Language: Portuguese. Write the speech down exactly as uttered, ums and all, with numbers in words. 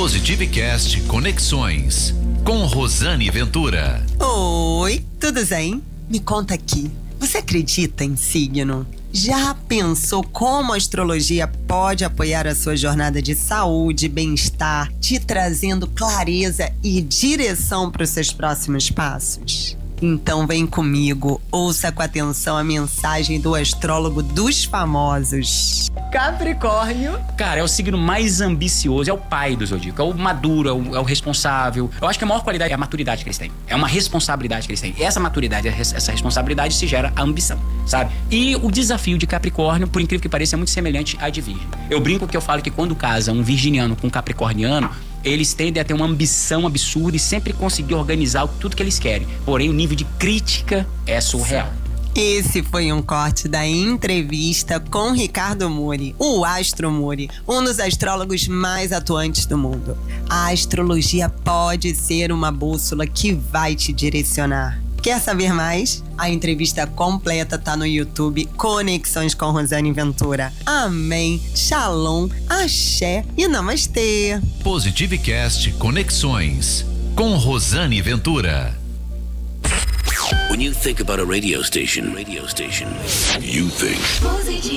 Positivecast Conexões, com Rosane Ventura. Oi, tudo bem? Me conta aqui, você acredita em signo? Já pensou como a astrologia pode apoiar a sua jornada de saúde, bem-estar, te trazendo clareza e direção para os seus próximos passos? Então vem comigo, ouça com atenção a mensagem do astrólogo dos famosos. Capricórnio. Cara, é o signo mais ambicioso, é o pai do zodíaco, é o maduro, é o, é o responsável. Eu acho que a maior qualidade é a maturidade que eles têm. É uma responsabilidade que eles têm. E essa maturidade, essa responsabilidade se gera a ambição, sabe? E o desafio de Capricórnio, por incrível que pareça, é muito semelhante à de Virgem. Eu brinco que eu falo que quando casa um virginiano com um capricorniano, eles tendem a ter uma ambição absurda e sempre conseguir organizar tudo que eles querem. Porém, o nível de crítica é surreal. Esse foi um corte da entrevista com Ricardo Muri, o Astro Muri, um dos astrólogos mais atuantes do mundo. A astrologia pode ser uma bússola que vai te direcionar. Quer saber mais? A entrevista completa tá no YouTube Conexões com Rosane Ventura. Amém, Shalom, Axé e Namastê. Positivecast Conexões, com Rosane Ventura. When you think about a radio station, radio station, you think